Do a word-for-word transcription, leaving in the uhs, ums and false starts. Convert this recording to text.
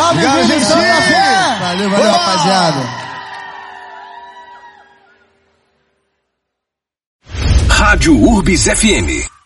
Salve, Vini, salve, café! Valeu, valeu, rapaziada. Rádio Urbis F M.